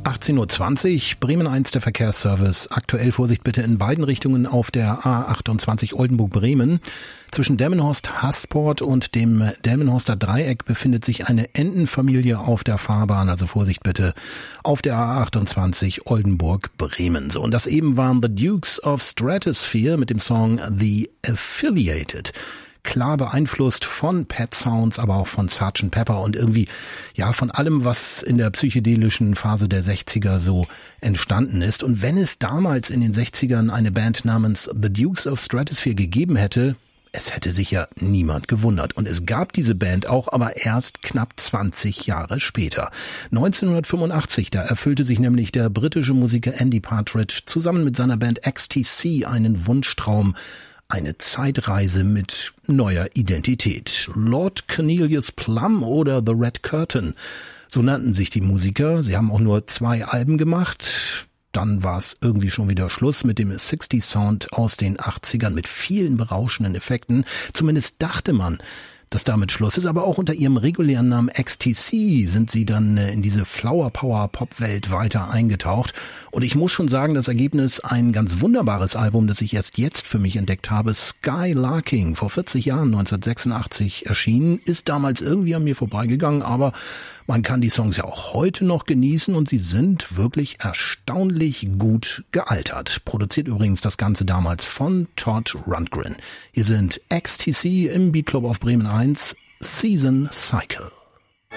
18.20 Uhr, Bremen 1, der Verkehrsservice. Aktuell Vorsicht bitte in beiden Richtungen auf der A28 Oldenburg-Bremen. Zwischen Delmenhorst-Hasport und dem Delmenhorster Dreieck befindet sich eine Entenfamilie auf der Fahrbahn. Also Vorsicht bitte auf der A28 Oldenburg-Bremen. So, und das eben waren The Dukes of Stratosphere mit dem Song The Affiliated. Klar beeinflusst von Pet Sounds, aber auch von Sgt. Pepper und irgendwie, ja, von allem, was in der psychedelischen Phase der 60er so entstanden ist. Und wenn es damals in den 60ern eine Band namens The Dukes of Stratosphere gegeben hätte, es hätte sich ja niemand gewundert. Und es gab diese Band auch, aber erst knapp 20 Jahre später. 1985, da erfüllte sich nämlich der britische Musiker Andy Partridge zusammen mit seiner Band XTC einen Wunschtraum, eine Zeitreise mit neuer Identität. Lord Cornelius Plum oder The Red Curtain, so nannten sich die Musiker. Sie haben auch nur 2 Alben gemacht. Dann war es irgendwie schon wieder Schluss mit dem 60s Sound aus den 80ern mit vielen berauschenden Effekten. Zumindest dachte man, dass damit Schluss ist, aber auch unter ihrem regulären Namen XTC sind sie dann in diese Flower Power Pop Welt weiter eingetaucht. Und ich muss schon sagen, das Ergebnis ein ganz wunderbares Album, das ich erst jetzt für mich entdeckt habe. Skylarking, vor 40 Jahren, 1986 erschienen, ist damals irgendwie an mir vorbeigegangen, aber man kann die Songs ja auch heute noch genießen und sie sind wirklich erstaunlich gut gealtert. Produziert übrigens das Ganze damals von Todd Rundgren. Hier sind XTC im Beat Club auf Bremen 1, Season Cycle.